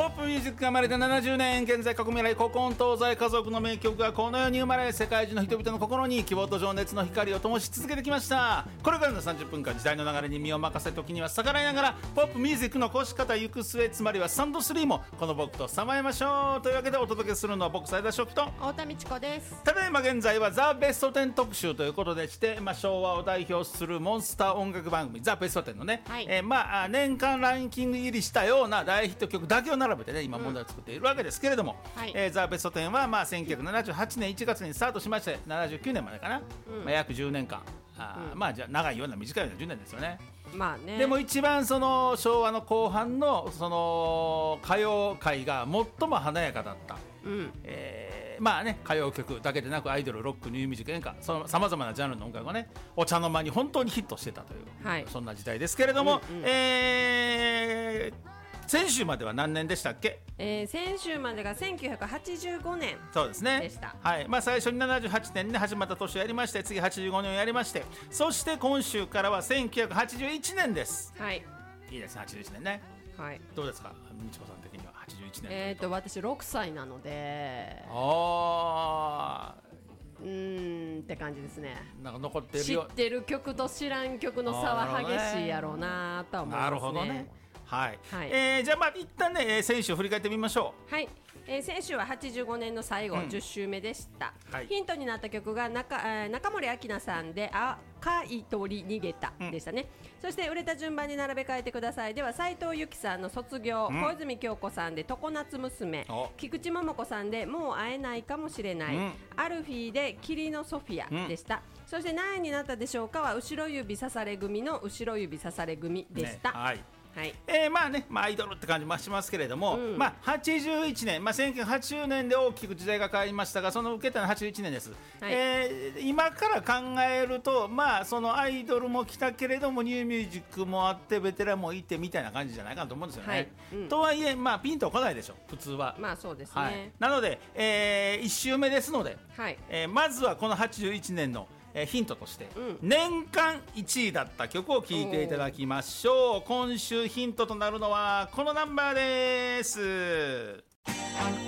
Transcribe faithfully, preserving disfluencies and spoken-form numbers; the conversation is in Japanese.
ポップミュージックが生まれてななじゅうねん、現在過去未来古今東西家族の名曲がこの世に生まれ、世界中の人々の心に希望と情熱の光を灯し続けてきました。これからのさんじゅっぷんかん、時代の流れに身を任せ、時には逆らいながらポップミュージックの越し方行く末、つまりはスタンドスリーもこの僕とさまえましょう。というわけでお届けするのは僕斉田初期と太田美智子です。 ただいま現在はザ・ベストテン特集ということでして、まあ、昭和を代表するモンスター音楽番組ザ・ベストテンのね、 はい、 えーまあ、年間ランキング入りしたような大ヒット曲だけを並べてね今問題を作っているわけですけれども、 はい、 えー、ザ・ベストテンはまあせんきゅうひゃくななじゅうはちねんいちがつにスタートしまして、ななじゅうきゅうねんまでかな、うんまあ、約じゅうねんかん、あ、うん、まあじゃあ長いような短いようなじゅうねんですよね。 まあね、 でも一番その昭和の後半のその歌謡界が最も華やかだった、うんえー、まあね歌謡曲だけでなくアイドル、ロック、ニューミュージック、演歌、さまざまなジャンルの音楽がねお茶の間に本当にヒットしてたという、はい、そんな時代ですけれども、うんうんえー先週までは何年でしたっけ？ えー、先週までがせんきゅうひゃくはちじゅうごねんそうですねでした。 はいまあ、最初にななじゅうはちねんで始まった年をやりまして、次はちじゅうごねんをやりまして、そして今週からはせんきゅうひゃくはちじゅういちねんです。 はいいいですね、はちじゅういちねんね。はい、どうですかみちこさん的にははちじゅういちねんえーと私ろくさいなので、 あうーんって感じですね。 なんか残ってるよ、 知ってる曲と知らん曲の差は激しいやろうなとは思いますね。 なるほどね。はいはいえー、じゃあまあ一旦ね先週振り返ってみましょう。はい、えー、先週ははちじゅうごねんの最後、うん、じゅっしゅうめでした、はい、ヒントになった曲が中、えー、中森明菜さんで赤い鳥逃げたでしたね、うん、そして売れた順番に並べ替えてくださいでは斉藤由貴さんの卒業、うん、小泉京子さんで常夏娘、菊池桃子さんでもう会えないかもしれない、うん、アルフィーで霧のソフィアでした、うん、そして何位になったでしょうかは後ろ指刺され組の後ろ指刺され組でした、 ねはいはいえー、まあね、まあ、アイドルって感じもしますけれども、うんまあ、はちじゅういちねん、まあ、せんきゅうひゃくはちじゅうねんで大きく時代が変わりましたが、その受けたのははちじゅういちねんです、はいえー、今から考えると、まあ、そのアイドルも来たけれどもニューミュージックもあってベテランもいてみたいな感じじゃないかなと思うんですよね、はいうん、とはいえ、まあ、ピンとこないでしょ普通は。 まあそうですね、 はい、なので、えー、いち週目ですので、 はいえー、まずはこのはちじゅういちねんのえー、ヒントとして、うん、年間いちいだった曲を聴いていただきましょう。今週ヒントとなるのはこのナンバーです。